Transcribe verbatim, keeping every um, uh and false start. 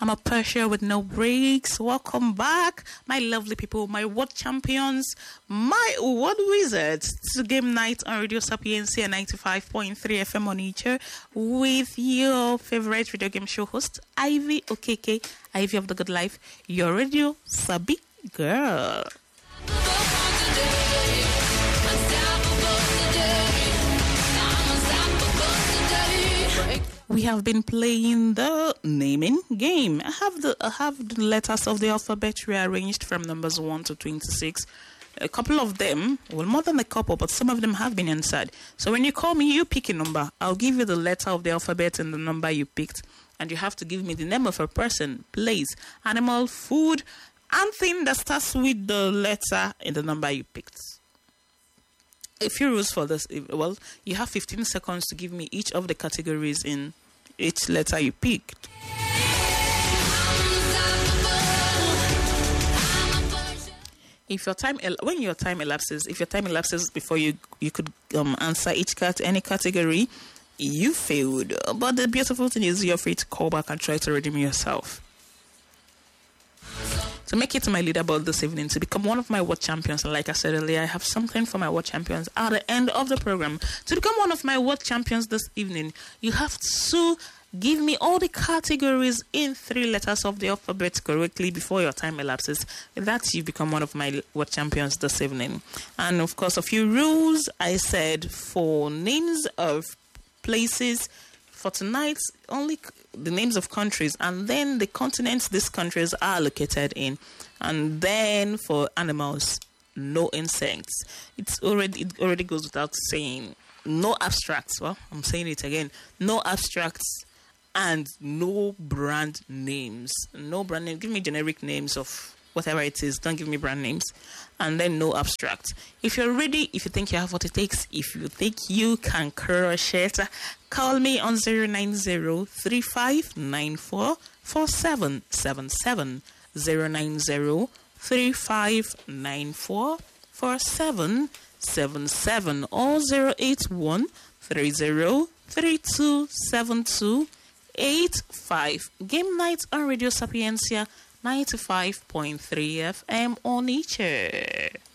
I'm a Persia with no breaks. Welcome back, my lovely people, my world champions, my world wizards, to Game Night on Radio Sapiencia ninety-five point three F M on Nature with your favorite radio game show host, Ivy Okeke, Ivy of the Good Life, your radio Sabi girl. We have been playing the naming game. I have the I have the letters of the alphabet rearranged from numbers one to twenty-six. A couple of them, well, more than a couple, but some of them have been answered. So when you call me, you pick a number. I'll give you the letter of the alphabet and the number you picked. And you have to give me the name of a person, place, animal, food, and thing that starts with the letter in the number you picked. A few rules for this. Well, you have fifteen seconds to give me each of the categories in each letter you picked. If your time el- when your time elapses, if your time elapses before you you could um, answer each cat any category, you failed. But the beautiful thing is you're free to call back and try to redeem yourself. To make it to my leaderboard this evening, to become one of my world champions, and like I said earlier, I have something for my world champions at the end of the program. To become one of my world champions this evening, you have to give me all the categories in three letters of the alphabet correctly before your time elapses. With that, you become one of my world champions this evening. And of course, a few rules. I said for names of places. For tonight, only the names of countries and then the continents these countries are located in. And then for animals, no insects. It's already it already goes without saying. No abstracts. Well, I'm saying it again. No abstracts and no brand names. No brand name. Give me generic names of whatever it is. Don't give me brand names. And then no abstract. If you're ready, if you think you have what it takes, if you think you can crush it, call me on zero nine zero, three five nine four, four seven seven seven. zero nine zero, three five nine four, four seven seven seven or zero eight one, three zero, three two seven two, eight five. Game Night on Radio Sapiencia ninety-five point three F M on Nature.